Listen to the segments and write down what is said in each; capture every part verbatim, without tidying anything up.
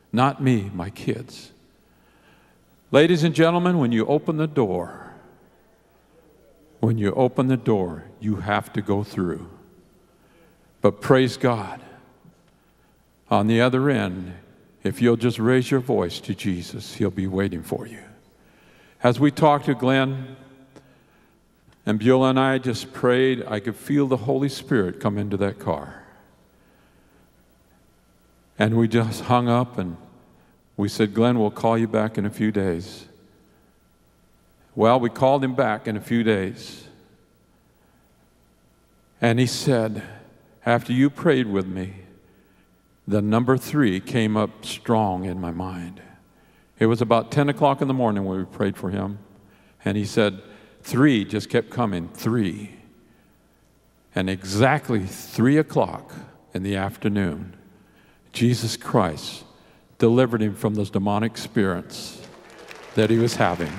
Not me, my kids. Ladies and gentlemen, when you open the door, when you open the door, you have to go through. But praise God, on the other end, if you'll just raise your voice to Jesus, he'll be waiting for you. As we talked to Glenn, and Beulah and I just prayed, I could feel the Holy Spirit come into that car. And we just hung up and we said, Glenn, we'll call you back in a few days. Well, we called him back in a few days. And he said, after you prayed with me, the number three came up strong in my mind. It was about ten o'clock in the morning when we prayed for him. And he said, three just kept coming, three. And exactly three o'clock in the afternoon, Jesus Christ delivered him from those demonic spirits that he was having.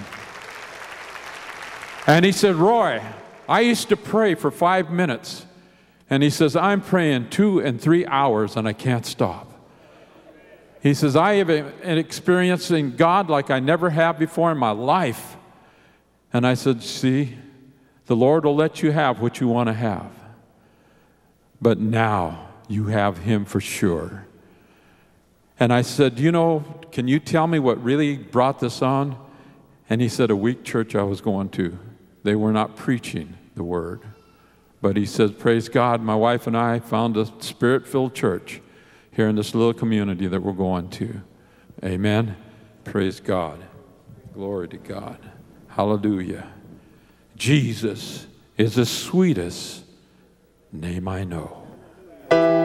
And he said, Roy, I used to pray for five minutes. And he says, I'm praying two and three hours and I can't stop. He says, I have an experience in God like I never have before in my life. And I said, see, the Lord will let you have what you want to have. But now you have him for sure. And I said, you know, can you tell me what really brought this on? And he said, a weak church I was going to. They were not preaching the word. But he said, praise God, my wife and I found a spirit-filled church here in this little community that we're going to. Amen. Praise God. Glory to God. Hallelujah. Jesus is the sweetest name I know.